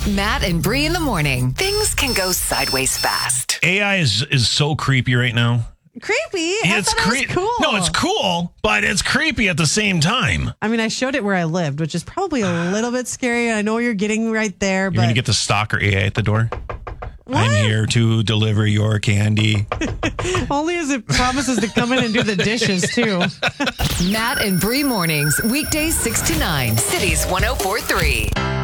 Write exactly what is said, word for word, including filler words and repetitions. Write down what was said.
Matt and Bree in the morning. Things can go sideways fast. A I is is so creepy right now. Creepy? I It's thought it was creepy. cool. No, it's cool, but it's creepy at the same time. I mean, I showed it where I lived, which is probably a little bit scary. I know you're getting right there, You're but going to get the stalker A I at the door. What? I'm here to deliver your candy. only as it promises to come in and do the dishes, too. Matt and Bree mornings, weekdays six to nine. Cities one oh four three.